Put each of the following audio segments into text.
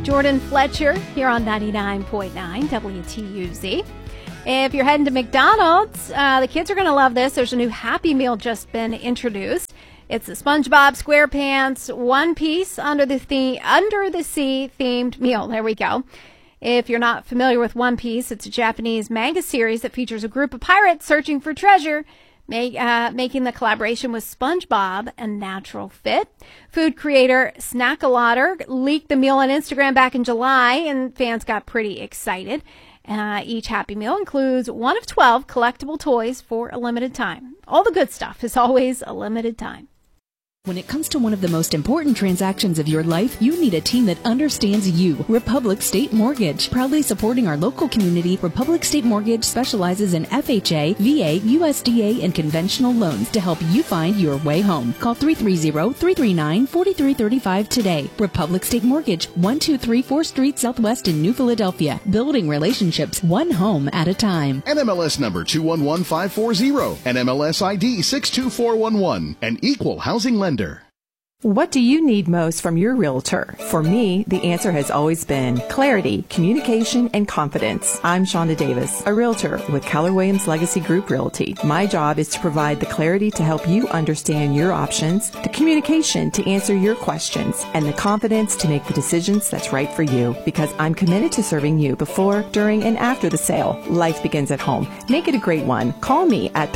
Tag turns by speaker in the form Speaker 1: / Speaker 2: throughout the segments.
Speaker 1: Jordan Fletcher here on 99.9 WTUZ. If you're heading to McDonald's, the kids are going to love this. There's a new Happy Meal just been introduced. It's the SpongeBob SquarePants One Piece Under the Sea themed meal. There we go. If you're not familiar with One Piece, it's a Japanese manga series that features a group of pirates searching for treasure, making the collaboration with SpongeBob a natural fit. Food creator Snackalotter leaked the meal on Instagram back in July, and fans got pretty excited. Each Happy Meal includes one of 12 collectible toys for a limited time. All the good stuff is always a limited time.
Speaker 2: When it comes to one of the most important transactions of your life, you need a team that understands you. Republic State Mortgage. Proudly supporting our local community, Republic State Mortgage specializes in FHA, VA, USDA, and conventional loans to help you find your way home. Call 330-339-4335 today. Republic State Mortgage, 1234 4th Street Southwest in New Philadelphia. Building relationships one home at a time.
Speaker 3: NMLS number 211540. NMLS ID 62411. An equal housing lender.
Speaker 4: What do you need most from your realtor? For me, the answer has always been clarity, communication, and confidence. I'm Shonda Davis, a realtor with Keller Williams Legacy Group Realty. My job is to provide the clarity to help you understand your options, the communication to answer your questions, and the confidence to make the decisions that's right for you. Because I'm committed to serving you before, during, and after the sale. Life begins at home. Make it a great one. Call me at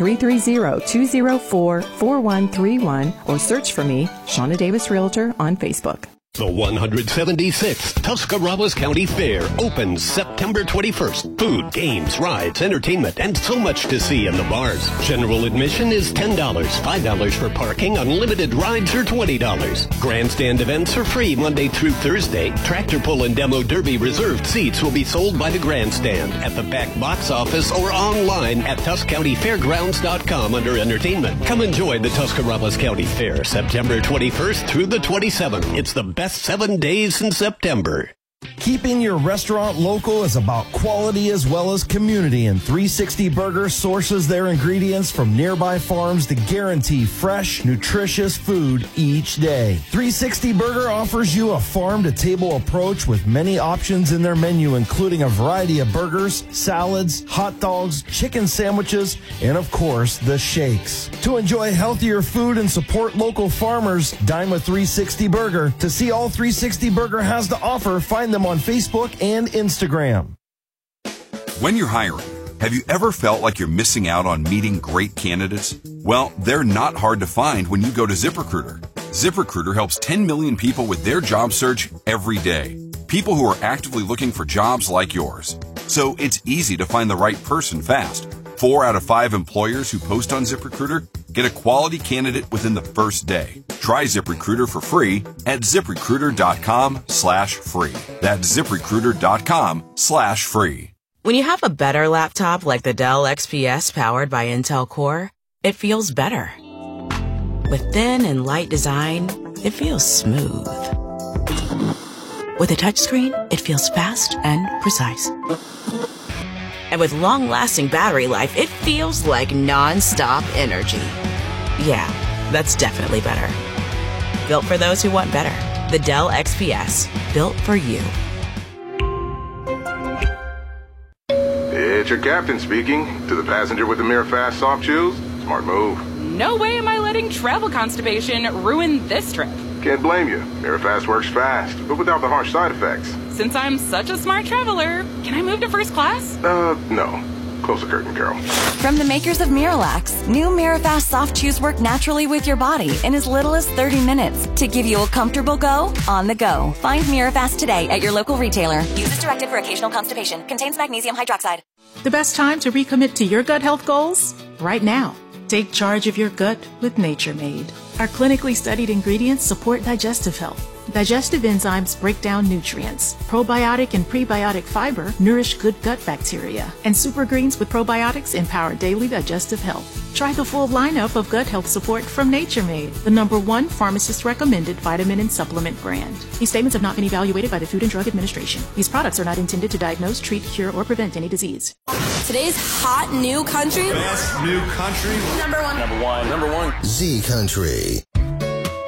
Speaker 4: 330-204-4131 or search for me, Shonda Davis Realtor, on Facebook.
Speaker 5: The 176th Tuscarawas County Fair opens September 21st. Food, games, rides, entertainment, and so much to see in the bars. General admission is $10, $5 for parking, unlimited rides are $20. Grandstand events are free Monday through Thursday. Tractor pull and demo derby reserved seats will be sold by the grandstand, at the back box office, or online at TuscCountyFairgrounds.com under entertainment. Come enjoy the Tuscarawas County Fair September 21st through the 27th. It's the best 7 days in September.
Speaker 6: Keeping your restaurant local is about quality as well as community, and 360 Burger sources their ingredients from nearby farms to guarantee fresh, nutritious food each day. 360 Burger offers you a farm-to-table approach with many options in their menu, including a variety of burgers, salads, hot dogs, chicken sandwiches, and of course, the shakes. To enjoy healthier food and support local farmers, dine with 360 Burger. To see all 360 Burger has to offer, find them on Facebook and Instagram.
Speaker 7: When you're hiring, have you ever felt like you're missing out on meeting great candidates? Well, they're not hard to find when you go to ZipRecruiter. ZipRecruiter helps 10 million people with their job search every day. People who are actively looking for jobs like yours. So it's easy to find the right person fast. 4 out of 5 employers who post on ZipRecruiter get a quality candidate within the first day. Try ZipRecruiter for free at ZipRecruiter.com/free. That's ZipRecruiter.com/free.
Speaker 8: When you have a better laptop like the Dell XPS powered by Intel Core, it feels better. With thin and light design, it feels smooth. With a touchscreen, it feels fast and precise. And with long-lasting battery life, it feels like non-stop energy. Yeah, that's definitely better. Built for those who want better. The Dell XPS. Built for you.
Speaker 9: It's your captain speaking. To the passenger with the Mirafast soft chews, smart move.
Speaker 10: No way am I letting travel constipation ruin this trip.
Speaker 9: Can't blame you. Mirafast works fast, but without the harsh side effects.
Speaker 10: Since I'm such a smart traveler, can I move to first class?
Speaker 9: No. Close the curtain, Carol.
Speaker 11: From the makers of Miralax, new Mirafast soft chews work naturally with your body in as little as 30 minutes to give you a comfortable go on the go. Find Mirafast today at your local retailer. Use as directed for occasional constipation. Contains magnesium hydroxide.
Speaker 12: The best time to recommit to your gut health goals? Right now. Take charge of your gut with Nature Made. Our clinically studied ingredients support digestive health. Digestive enzymes break down nutrients. Probiotic and prebiotic fiber nourish good gut bacteria. And super greens with probiotics empower daily digestive health. Try the full lineup of gut health support from Nature Made, the #1 pharmacist-recommended vitamin and supplement brand. These statements have not been evaluated by the Food and Drug Administration. These products are not intended to diagnose, treat, cure, or prevent any disease.
Speaker 13: Today's hot new country.
Speaker 14: Best new country.
Speaker 13: Number one.
Speaker 14: Z Country.